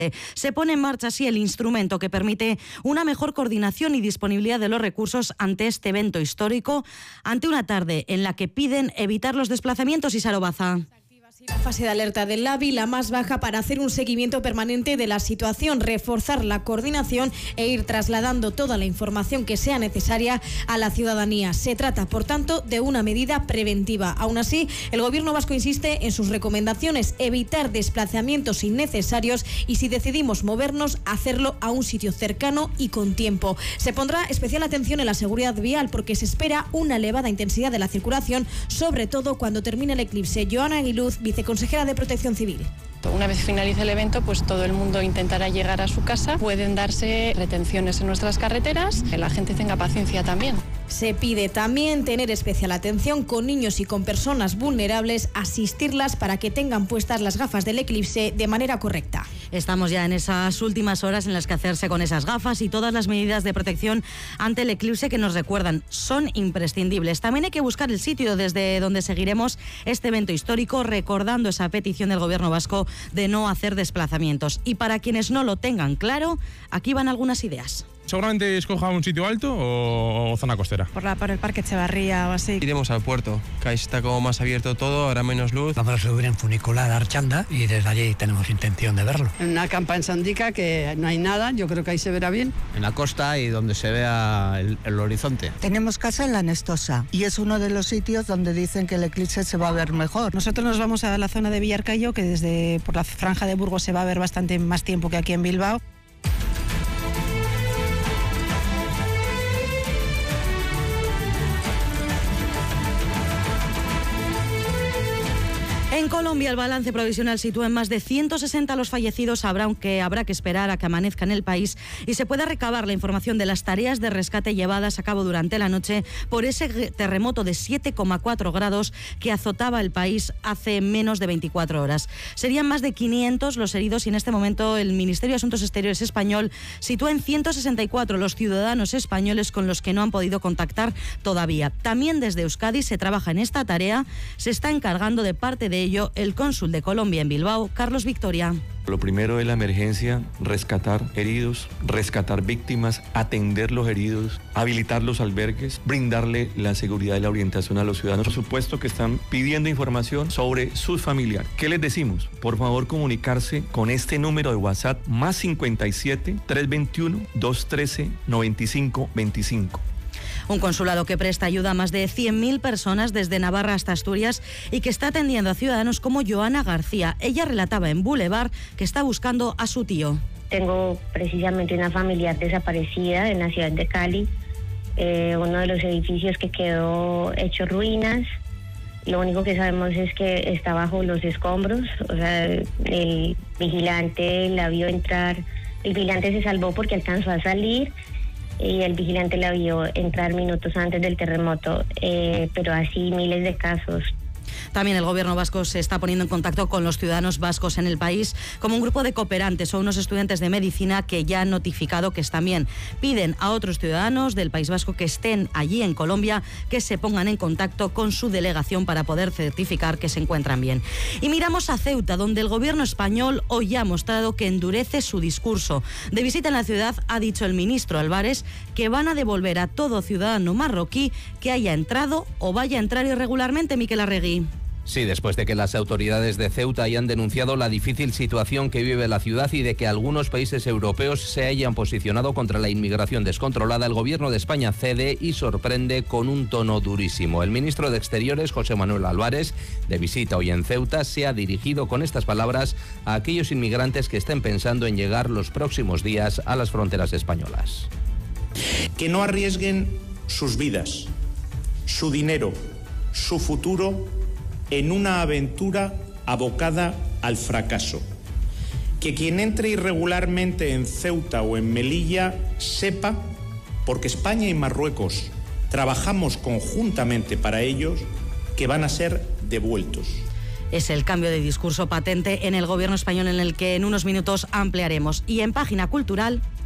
Se pone en marcha así el instrumento que permite una mejor coordinación y disponibilidad de los recursos ante este evento histórico, ante una tarde en la que piden evitar los desplazamientos. Isaro Baza. La fase de alerta del LABI, la más baja, para hacer un seguimiento permanente de la situación, reforzar la coordinación e ir trasladando toda la información que sea necesaria a la ciudadanía. Se trata, por tanto, de una medida preventiva. Aún así, el Gobierno vasco insiste en sus recomendaciones: evitar desplazamientos innecesarios y, si decidimos movernos, hacerlo a un sitio cercano y con tiempo. Se pondrá especial atención en la seguridad vial porque se espera una elevada intensidad de la circulación, sobre todo cuando termine el eclipse. Joana Aguiluz, viceconsejera de Protección Civil. Una vez finalice el evento, pues todo el mundo intentará llegar a su casa. Pueden darse retenciones en nuestras carreteras, que la gente tenga paciencia también. Se pide también tener especial atención con niños y con personas vulnerables, asistirlas para que tengan puestas las gafas del eclipse de manera correcta. Estamos ya en esas últimas horas en las que hacerse con esas gafas y todas las medidas de protección ante el eclipse que nos recuerdan son imprescindibles. También hay que buscar el sitio desde donde seguiremos este evento histórico, recordando esa petición del Gobierno vasco de no hacer desplazamientos. Y para quienes no lo tengan claro, aquí van algunas ideas. Seguramente escoja un sitio alto o zona costera. Por el Parque Echevarría o así. Iremos al puerto, que ahí está como más abierto todo, habrá menos luz. Vamos a subir en funicular a Archanda y desde allí tenemos intención de verlo. En una campa en Sandica que no hay nada, yo creo que ahí se verá bien. En la costa y donde se vea el horizonte. Tenemos casa en La Nestosa y es uno de los sitios donde dicen que el eclipse se va a ver mejor. Nosotros nos vamos a la zona de Villarcayo, que desde por la franja de Burgos se va a ver bastante más tiempo que aquí en Bilbao. En Colombia, el balance provisional sitúa en más de 160 los fallecidos, aunque habrá que esperar a que amanezca en el país y se pueda recabar la información de las tareas de rescate llevadas a cabo durante la noche por ese terremoto de 7,4 grados que azotaba el país hace menos de 24 horas. Serían más de 500 los heridos y en este momento el Ministerio de Asuntos Exteriores español sitúa en 164 los ciudadanos españoles con los que no han podido contactar todavía. También desde Euskadi se trabaja en esta tarea, se está encargando de parte de ello el cónsul de Colombia en Bilbao, Carlos Victoria. Lo primero es la emergencia, rescatar heridos, rescatar víctimas, atender los heridos, habilitar los albergues, brindarle la seguridad y la orientación a los ciudadanos. Por supuesto que están pidiendo información sobre sus familiares. ¿Qué les decimos? Por favor, comunicarse con este número de WhatsApp más 57 321 213 95 25. Un consulado que presta ayuda a más de 100.000 personas desde Navarra hasta Asturias y que está atendiendo a ciudadanos como Joana García. Ella relataba en Boulevard que está buscando a su tío. Tengo precisamente una familiar desaparecida en la ciudad de Cali, uno de los edificios que quedó hecho ruinas. Lo único que sabemos es que está bajo los escombros, o sea, el vigilante la vio entrar, el vigilante se salvó porque alcanzó a salir, y el vigilante la vio entrar minutos antes del terremoto, pero así miles de casos. También el Gobierno vasco se está poniendo en contacto con los ciudadanos vascos en el país como un grupo de cooperantes o unos estudiantes de medicina que ya han notificado que están bien. Piden a otros ciudadanos del País Vasco que estén allí en Colombia que se pongan en contacto con su delegación para poder certificar que se encuentran bien. Y miramos a Ceuta, donde el Gobierno español hoy ha mostrado que endurece su discurso. De visita en la ciudad ha dicho el ministro Álvarez que van a devolver a todo ciudadano marroquí que haya entrado o vaya a entrar irregularmente. Miquel Arregui. Sí, después de que las autoridades de Ceuta hayan denunciado la difícil situación que vive la ciudad y de que algunos países europeos se hayan posicionado contra la inmigración descontrolada, el Gobierno de España cede y sorprende con un tono durísimo. El ministro de Exteriores, José Manuel Álvarez, de visita hoy en Ceuta, se ha dirigido con estas palabras a aquellos inmigrantes que estén pensando en llegar los próximos días a las fronteras españolas. Que no arriesguen sus vidas, su dinero, su futuro en una aventura abocada al fracaso. Que quien entre irregularmente en Ceuta o en Melilla sepa, porque España y Marruecos trabajamos conjuntamente para ellos, que van a ser devueltos. Es el cambio de discurso patente en el Gobierno español en el que en unos minutos ampliaremos. Y en Página Cultural...